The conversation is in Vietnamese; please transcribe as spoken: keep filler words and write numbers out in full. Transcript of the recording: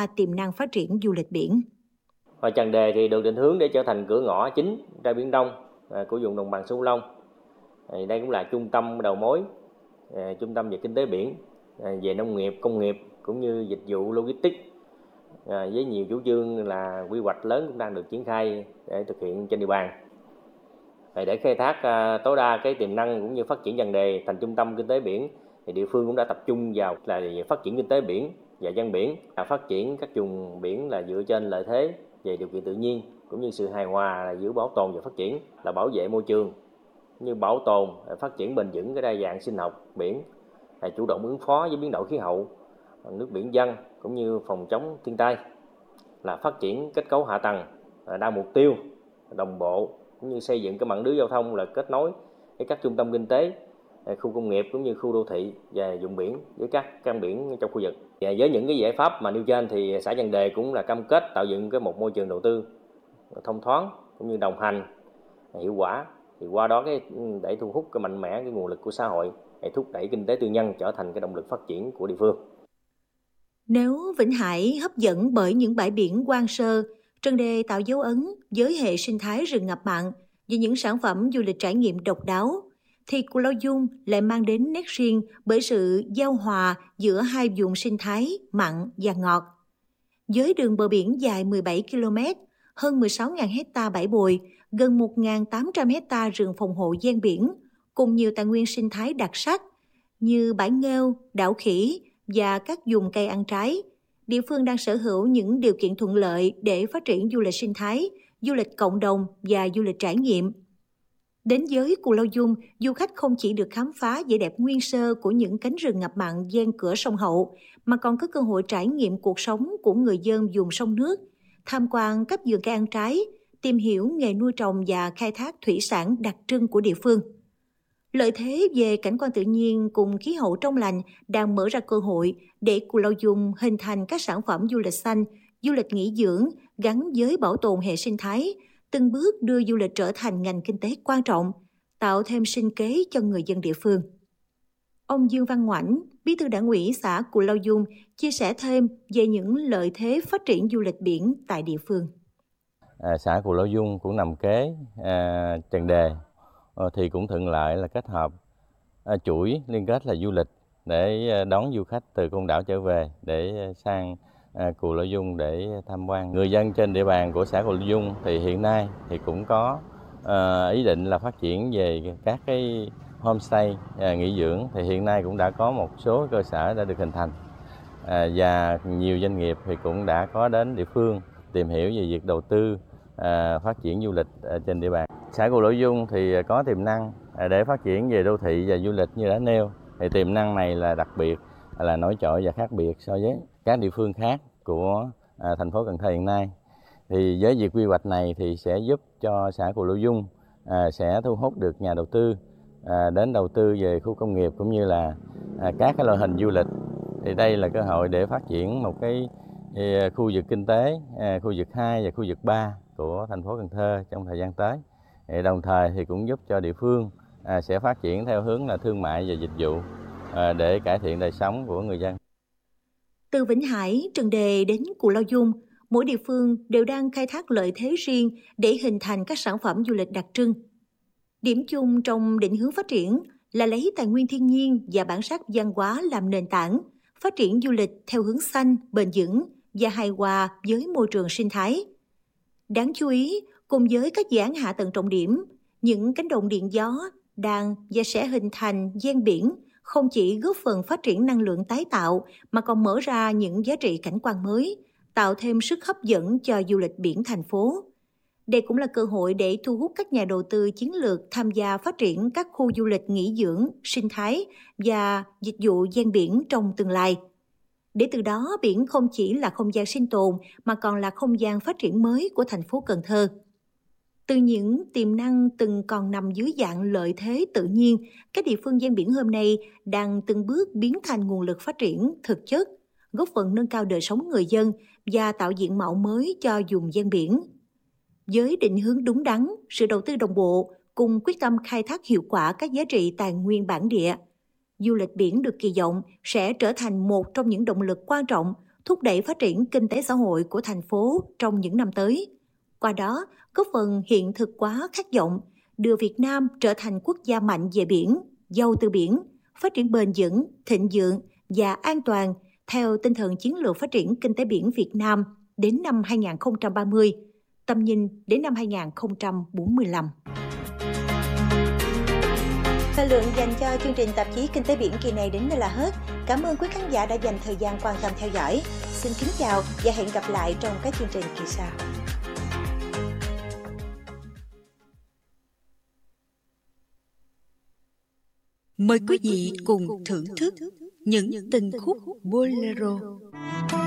ra tiềm năng phát triển du lịch biển. Và Trần Đề thì được định hướng để trở thành cửa ngõ chính ra Biển Đông của vùng đồng bằng sông Cửu Long. Đây cũng là trung tâm đầu mối, trung tâm về kinh tế biển, về nông nghiệp, công nghiệp cũng như dịch vụ logistics, với nhiều chủ trương là quy hoạch lớn cũng đang được triển khai để thực hiện trên địa bàn. Để khai thác tối đa cái tiềm năng cũng như phát triển Trần Đề thành trung tâm kinh tế biển, thì địa phương cũng đã tập trung vào là phát triển kinh tế biển và ven biển, là phát triển các vùng biển là dựa trên lợi thế về điều kiện tự nhiên cũng như sự hài hòa là giữa bảo tồn và phát triển, là bảo vệ môi trường như bảo tồn, phát triển bền vững cái đa dạng sinh học biển, là chủ động ứng phó với biến đổi khí hậu, nước biển dân cũng như phòng chống thiên tai, là phát triển kết cấu hạ tầng đa mục tiêu đồng bộ cũng như xây dựng cái mạng lưới giao thông là kết nối với các trung tâm kinh tế, khu công nghiệp cũng như khu đô thị và vùng biển với các cảng biển trong khu vực. Và với những cái giải pháp mà nêu trên thì xã Trần Đề cũng là cam kết tạo dựng cái một môi trường đầu tư thông thoáng cũng như đồng hành hiệu quả, thì qua đó cái để thu hút cái mạnh mẽ cái nguồn lực của xã hội để thúc đẩy kinh tế tư nhân trở thành cái động lực phát triển của địa phương. Nếu Vĩnh Hải hấp dẫn bởi những bãi biển hoang sơ, Trần Đề tạo dấu ấn với hệ sinh thái rừng ngập mặn và những sản phẩm du lịch trải nghiệm độc đáo, thì Cù Lao Dung lại mang đến nét riêng bởi sự giao hòa giữa hai vùng sinh thái mặn và ngọt. Với đường bờ biển dài mười bảy ki lô mét, hơn mười sáu nghìn hecta bãi bồi, gần một nghìn tám trăm hecta rừng phòng hộ ven biển, cùng nhiều tài nguyên sinh thái đặc sắc như bãi nghêu, đảo khỉ và các vùng cây ăn trái, địa phương đang sở hữu những điều kiện thuận lợi để phát triển du lịch sinh thái, du lịch cộng đồng và du lịch trải nghiệm. Đến với Cù Lao Dung, du khách không chỉ được khám phá vẻ đẹp nguyên sơ của những cánh rừng ngập mặn ven cửa sông Hậu, mà còn có cơ hội trải nghiệm cuộc sống của người dân vùng sông nước, tham quan các vườn cây ăn trái, tìm hiểu nghề nuôi trồng và khai thác thủy sản đặc trưng của địa phương. Lợi thế về cảnh quan tự nhiên cùng khí hậu trong lành đang mở ra cơ hội để Cù Lao Dung hình thành các sản phẩm du lịch xanh, du lịch nghỉ dưỡng gắn với bảo tồn hệ sinh thái, từng bước đưa du lịch trở thành ngành kinh tế quan trọng, tạo thêm sinh kế cho người dân địa phương. Ông Dương Văn Ngoãnh, Bí thư Đảng ủy xã Cù Lao Dung, chia sẻ thêm về những lợi thế phát triển du lịch biển tại địa phương. À, xã Cù Lao Dung cũng nằm kế à, Trần Đề, à, thì cũng thuận lợi là kết hợp à, chuỗi liên kết là du lịch để đón du khách từ Côn Đảo trở về để sang à, Cù Lao Dung để tham quan. Người dân trên địa bàn của xã Cù Lao Dung thì hiện nay thì cũng có à, ý định là phát triển về các cái homestay à, nghỉ dưỡng, thì hiện nay cũng đã có một số cơ sở đã được hình thành, à, và nhiều doanh nghiệp thì cũng đã có đến địa phương tìm hiểu về việc đầu tư à, phát triển du lịch à, trên địa bàn. Xã Cù Lao Dung thì có tiềm năng à, để phát triển về đô thị và du lịch như đã nêu, thì tiềm năng này là đặc biệt, là nổi trội và khác biệt so với các địa phương khác của à, thành phố Cần Thơ hiện nay. Thì với việc quy hoạch này thì sẽ giúp cho xã Cù Lao Dung à, sẽ thu hút được nhà đầu tư à, đến đầu tư về khu công nghiệp cũng như là à, các cái loại hình du lịch. Thì đây là cơ hội để phát triển một cái khu vực kinh tế, khu vực hai và khu vực ba của thành phố Cần Thơ trong thời gian tới. Đồng thời thì cũng giúp cho địa phương sẽ phát triển theo hướng là thương mại và dịch vụ để cải thiện đời sống của người dân. Từ Vĩnh Hải, Trần Đề đến Cù Lao Dung, mỗi địa phương đều đang khai thác lợi thế riêng để hình thành các sản phẩm du lịch đặc trưng. Điểm chung trong định hướng phát triển là lấy tài nguyên thiên nhiên và bản sắc văn hóa làm nền tảng, phát triển du lịch theo hướng xanh, bền vững và hài hòa với môi trường sinh thái. Đáng chú ý, cùng với các dự án hạ tầng trọng điểm, những cánh đồng điện gió đang và sẽ hình thành ven biển không chỉ góp phần phát triển năng lượng tái tạo mà còn mở ra những giá trị cảnh quan mới, tạo thêm sức hấp dẫn cho du lịch biển thành phố. Đây cũng là cơ hội để thu hút các nhà đầu tư chiến lược tham gia phát triển các khu du lịch nghỉ dưỡng, sinh thái và dịch vụ ven biển trong tương lai. Để từ đó biển không chỉ là không gian sinh tồn mà còn là không gian phát triển mới của thành phố Cần Thơ. Từ những tiềm năng từng còn nằm dưới dạng lợi thế tự nhiên, các địa phương ven biển hôm nay đang từng bước biến thành nguồn lực phát triển thực chất, góp phần nâng cao đời sống người dân và tạo diện mạo mới cho vùng ven biển. Với định hướng đúng đắn, sự đầu tư đồng bộ cùng quyết tâm khai thác hiệu quả các giá trị tài nguyên bản địa, du lịch biển được kỳ vọng sẽ trở thành một trong những động lực quan trọng thúc đẩy phát triển kinh tế xã hội của thành phố trong những năm tới. Qua đó, góp phần hiện thực hóa khát vọng đưa Việt Nam trở thành quốc gia mạnh về biển, giàu từ biển, phát triển bền vững, thịnh vượng và an toàn theo tinh thần chiến lược phát triển kinh tế biển Việt Nam đến năm hai không ba mươi, tầm nhìn đến năm hai không bốn lăm. Thời lượng dành cho chương trình tạp chí Kinh tế biển kỳ này đến đây là hết. Cảm ơn quý khán giả đã dành thời gian quan tâm theo dõi. Xin kính chào và hẹn gặp lại trong các chương trình kỳ sau. Mời quý vị cùng thưởng thức những tình khúc bolero.